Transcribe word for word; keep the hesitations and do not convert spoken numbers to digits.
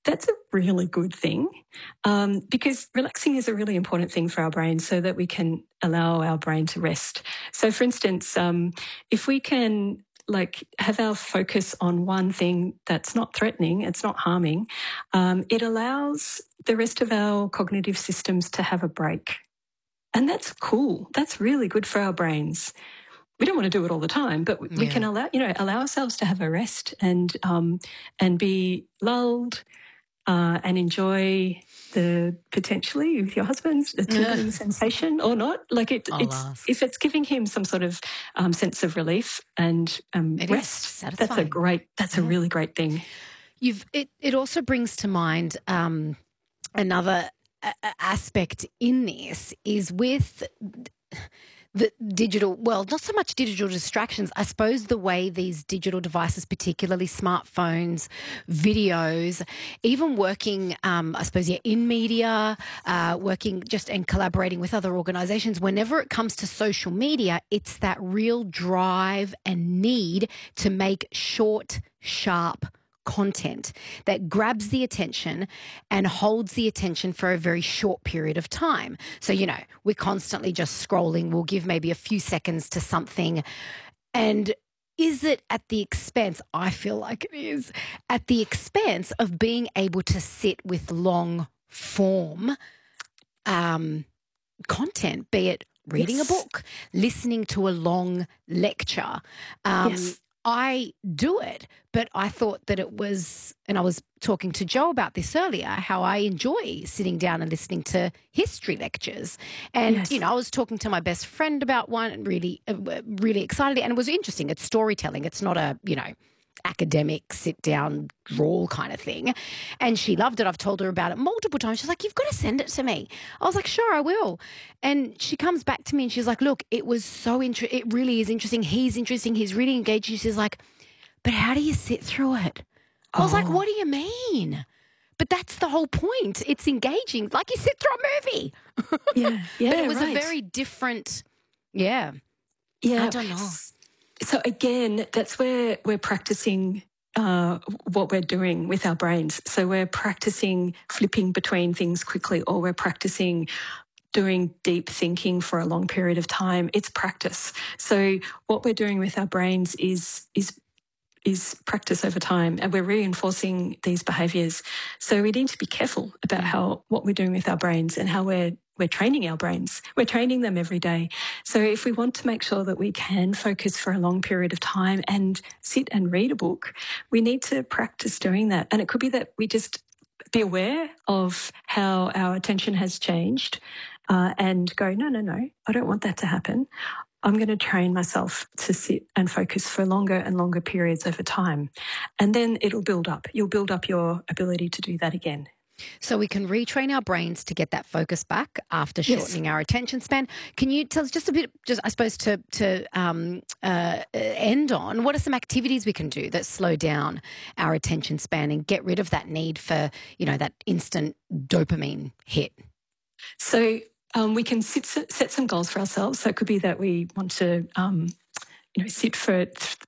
That's a really good thing, um, because relaxing is a really important thing for our brain so that we can allow our brain to rest. So, for instance, um, if we can like have our focus on one thing that's not threatening, it's not harming, um, it allows the rest of our cognitive systems to have a break. And that's cool. That's really good for our brains. We don't want to do it all the time, but we Yeah. can allow, you know, allow ourselves to have a rest and um, and be lulled uh, and enjoy the potentially with your husband the tingling sensation or not. Like it, I'll it's ask. if it's giving him some sort of um, sense of relief and um, It is rest. That's a satisfying. great. That's a Yeah. really great thing. You've it. It also brings to mind um, another a- a- aspect in this is with the digital, well, not so much digital distractions. I suppose the way these digital devices, particularly smartphones, videos, even working, um, I suppose, yeah, in media, uh, working just and collaborating with other organizations, whenever it comes to social media, it's that real drive and need to make short, sharp content that grabs the attention and holds the attention for a very short period of time. So, you know, we're constantly just scrolling. We'll give maybe a few seconds to something. And is it at the expense, I feel like it is, at the expense of being able to sit with long form um, content, be it reading a Yes. book, listening to a long lecture. Um, Yes. I do it, but I thought that it was, and I was talking to Joe about this earlier, how I enjoy sitting down and listening to history lectures. And, Yes. you know, I was talking to my best friend about one and really, uh, really excited. And it was interesting. It's storytelling. It's not a, you know, academic sit down drawl kind of thing. And she loved it. I've told her about it multiple times. She's like, you've got to send it to me. I was like, sure, I will. And she comes back to me and she's like, look, it was so interesting. It really is interesting. He's interesting. He's really engaged. She's like, but how do you sit through it? I was like, Oh. what do you mean? But that's the whole point. It's engaging. Like you sit through a movie. Yeah. Yeah. But it was right. a very different, yeah. Yeah. I don't know. So again, that's where we're practicing uh, what we're doing with our brains. So we're practicing flipping between things quickly, or we're practicing doing deep thinking for a long period of time. It's practice. So what we're doing with our brains is is is practice over time, and we're reinforcing these behaviours. So we need to be careful about how what we're doing with our brains and how we're we're training our brains. We're training them every day. So if we want to make sure that we can focus for a long period of time and sit and read a book, we need to practice doing that. And it could be that we just be aware of how our attention has changed uh, and go, no, no, no, I don't want that to happen. I'm going to train myself to sit and focus for longer and longer periods over time. And then it'll build up. You'll build up your ability to do that again. So we can retrain our brains to get that focus back after shortening Yes. our attention span. Can you tell us just a bit, just I suppose to to um, uh, end on, what are some activities we can do that slow down our attention span and get rid of that need for, you know, that instant dopamine hit? So um, we can sit, set some goals for ourselves. So it could be that we want to, um, you know, sit for th-